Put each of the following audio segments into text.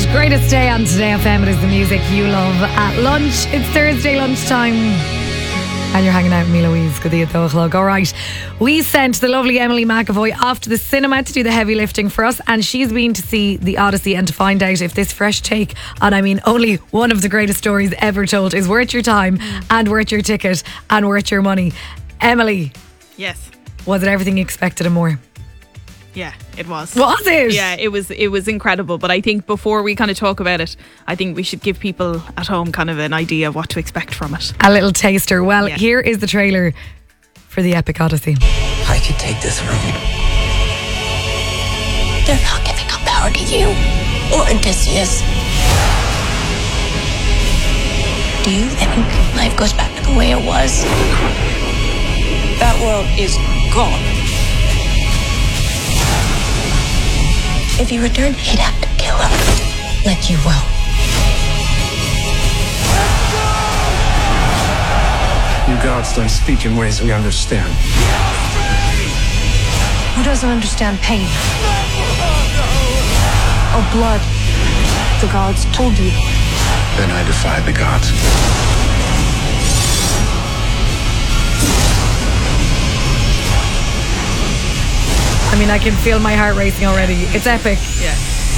Greatest day on Today FM. It is the music you love at lunch. It's Thursday lunchtime. And you're hanging out with me, Louise. Good day at 2 o'clock. All right. We sent the lovely Emily McAvoy off to the cinema to do the heavy lifting for us. And she's been to see The Odyssey and to find out if this fresh take on, only one of the greatest stories ever told is worth your time and worth your ticket and worth your money. Emily. Yes. Was it everything you expected and more? Yeah, it was. Was it? Yeah, it was incredible. But I think before we kind of talk about it, I think we should give people at home kind of an idea of what to expect from it. A little taster. Well, Here is the trailer for the epic Odyssey. I could take the throne. They're not giving up power to you or Odysseus. Do you think life goes back to the way it was? That world is gone. If he returned, he'd have to kill him, like you will. You gods don't speak in ways we understand. Who doesn't understand pain? Or blood? The gods told you. Then I defy the gods. I can feel my heart racing already. It's epic. Yeah.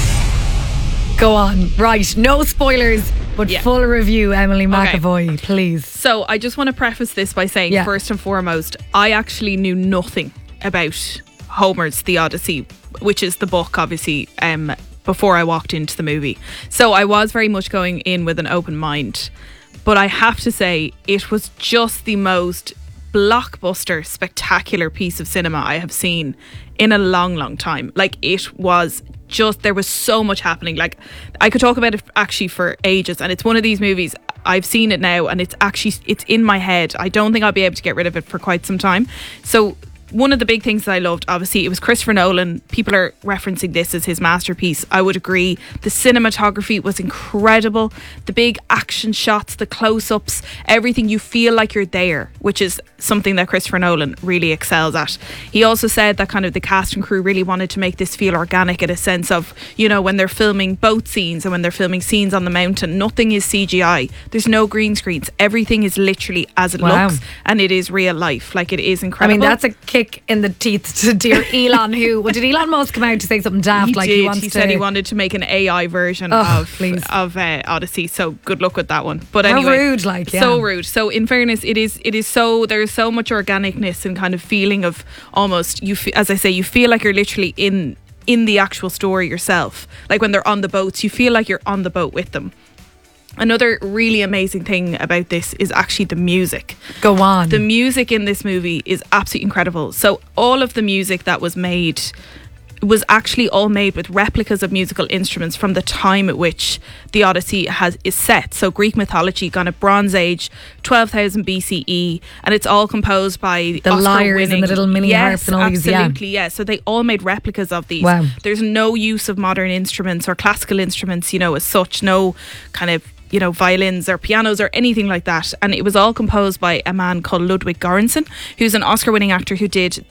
Go on. Right. No spoilers, but full review, Emily McAvoy, please. So I just want to preface this by saying, first and foremost, I actually knew nothing about Homer's The Odyssey, which is the book, obviously, before I walked into the movie. So I was very much going in with an open mind. But I have to say, it was just the most blockbuster, spectacular piece of cinema I have seen in a long, long time. Like, it was just, there was so much happening. Like, I could talk about it actually for ages, and it's one of these movies, I've seen it now and it's in my head. I don't think I'll be able to get rid of it for quite some time. So one of the big things that I loved, obviously, it was Christopher Nolan. People are referencing this as his masterpiece. I would agree. The cinematography was incredible. The big action shots, the close-ups, everything, you feel like you're there, which is something that Christopher Nolan really excels at. He also said that kind of the cast and crew really wanted to make this feel organic, in a sense of, when they're filming boat scenes and when they're filming scenes on the mountain, nothing is CGI. There's no green screens. Everything is literally as it looks, and it is real life. Like, it is incredible. That's a kick in the teeth to dear Elon, did Elon Musk come out to say something daft? He said he wanted to make an AI version of Odyssey, so good luck with that one. But anyway, rude, so rude. So in fairness, it is so, there's so much organicness and kind of feeling of almost, as I say, you feel like you're literally in the actual story yourself. Like when they're on the boats, you feel like you're on the boat with them. Another really amazing thing about this is actually the music. Go on. The music in this movie is absolutely incredible. So all of the music that was made was actually all made with replicas of musical instruments from the time at which the Odyssey is set. So Greek mythology, kind of Bronze Age, 12,000 BCE, and it's all composed by the lyres and the little mini harps and all these. Absolutely, yeah. So they all made replicas of these. Wow. There's no use of modern instruments or classical instruments, as such. No kind of violins or pianos or anything like that. And it was all composed by a man called Ludwig Göransson, who's an Oscar-winning actor who did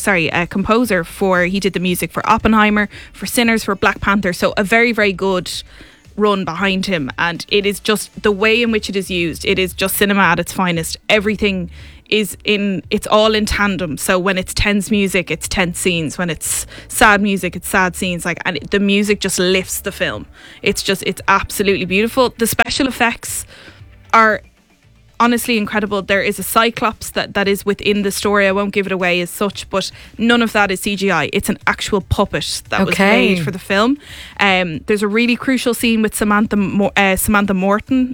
composer he did the music for Oppenheimer, for Sinners, for Black Panther. So a very, very good run behind him. And it is just the way in which it is used. It is just cinema at its finest. Everything it's all in tandem. So when it's tense music, it's tense scenes. When it's sad music, it's sad scenes. And the music just lifts the film. It's absolutely beautiful. The special effects are honestly incredible. There is a Cyclops that is within the story. I won't give it away as such, but none of that is CGI. It's an actual puppet that was made for the film. There's a really crucial scene with Samantha Norton,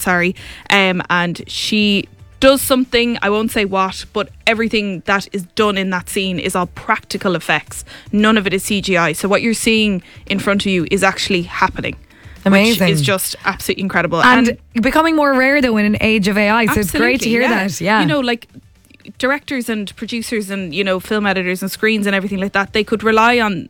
and she does something, I won't say what, but everything that is done in that scene is all practical effects. None of it is CGI. So what you're seeing in front of you is actually happening. Amazing. Which is just absolutely incredible. And becoming more rare though in an age of AI. So it's great to hear that. Yeah. Directors and producers and, film editors and screens and everything like that, they could rely on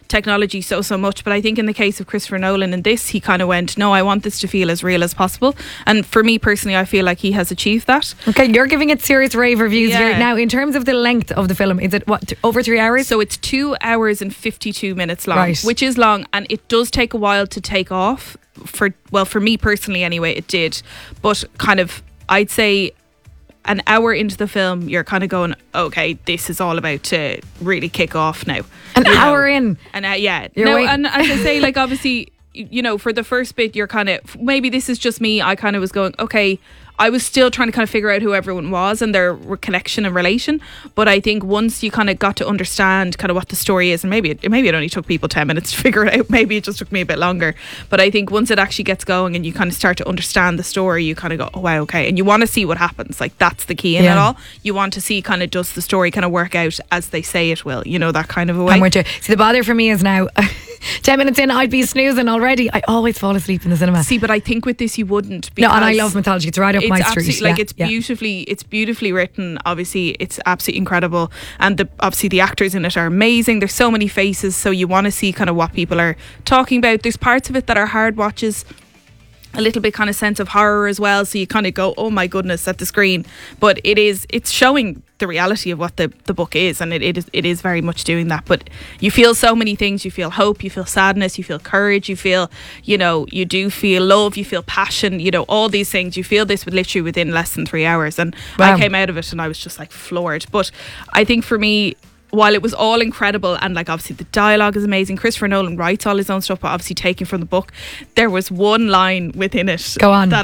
technology so much. But I think in the case of Christopher Nolan in this, he kind of went, no, I want this to feel as real as possible. And for me personally, I feel like he has achieved that. Okay, you're giving it serious rave reviews here. Now, in terms of the length of the film, is it over 3 hours? So it's 2 hours and 52 minutes long, right, which is long, and it does take a while to take off. For me personally anyway, it did. But kind of, I'd say an hour into the film, you're kind of going, okay, this is all about to really kick off now. An hour in? And and as I say, like, obviously, you know, for the first bit, you're kind of, maybe this is just me, I kind of was going, okay, I was still trying to kind of figure out who everyone was and their connection and relation. But I think once you kind of got to understand kind of what the story is, and maybe it only took people 10 minutes to figure it out. Maybe it just took me a bit longer. But I think once it actually gets going and you kind of start to understand the story, you kind of go, oh, wow, okay. And you want to see what happens. Like, that's the key in it all. You want to see kind of, does the story kind of work out as they say it will, you know, that kind of a way. I'm with you. See, the bother for me is now 10 minutes in, I'd be snoozing already. I always fall asleep in the cinema. See, but I think with this you wouldn't. No, and I love mythology. It's right up my street. Like, it's beautifully written. Obviously, it's absolutely incredible, and obviously the actors in it are amazing. There's so many faces, so you want to see kind of what people are talking about. There's parts of it that are hard watches, a little bit kind of sense of horror as well, so you kind of go, oh my goodness, at the screen. But it's showing the reality of what the book is, and it is very much doing that. But you feel so many things. You feel hope, you feel sadness, you feel courage, you feel, you know, you do feel love, you feel passion, you know, all these things. You feel this literally within less than 3 hours. And I came out of it and I was just like floored. But I think for me, while it was all incredible, and like obviously the dialogue is amazing, Christopher Nolan writes all his own stuff, but obviously taken from the book, there was one line within it that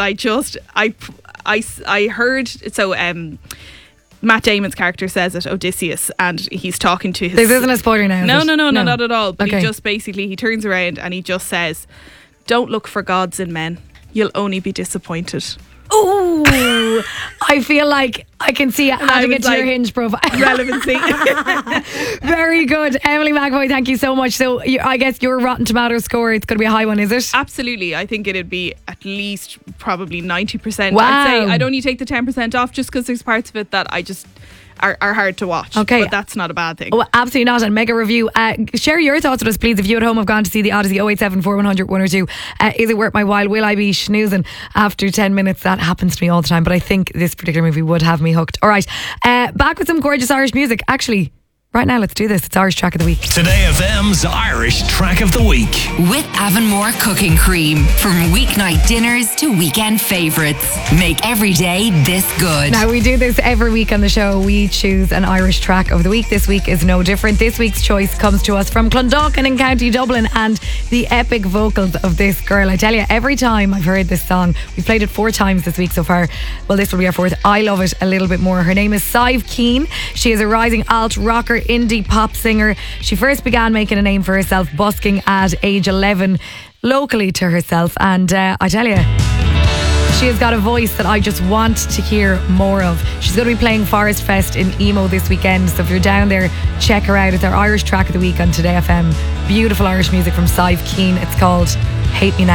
I heard. So Matt Damon's character says it, Odysseus, and he's talking to his... This isn't a spoiler now. No, not at all. But he just basically, he turns around and he just says, don't look for gods in men, you'll only be disappointed. Ooh, I feel like I can see adding it to your Hinge profile. Relevancy. Very good. Emily McAvoy, thank you so much. So I guess your Rotten Tomatoes score, it's going to be a high one, is it? Absolutely. I think it'd be at least probably 90%. Wow. I'd say I'd only take the 10% off just because there's parts of it that I just... Are hard to watch. Okay. But that's not a bad thing. Oh, absolutely not. And mega review. Share your thoughts with us, please. If you at home have gone to see the Odyssey, 087 4100 102. Is it worth my while? Will I be schnoozing after 10 minutes? That happens to me all the time, but I think this particular movie would have me hooked. All right. Back with some gorgeous Irish music. Actually, right now, let's do this. It's Irish Track of the Week. Today FM's Irish Track of the Week. With Avonmore Cooking Cream. From weeknight dinners to weekend favourites. Make every day this good. Now, we do this every week on the show. We choose an Irish Track of the Week. This week is no different. This week's choice comes to us from Clondalkin in County Dublin, and the epic vocals of this girl. I tell you, every time I've heard this song, we've played it 4 times this week so far. Well, this will be our 4th. I love it a little bit more. Her name is Sive Keane. She is a rising alt rocker, indie pop singer. She first began making a name for herself busking at age 11 locally to herself, and I tell you, she has got a voice that I just want to hear more of. She's going to be playing Forest Fest in Emo this weekend, so if you're down there, check her out. It's our Irish Track of the Week on Today FM. Beautiful Irish music from Sive Keane. It's called Hate Me Now.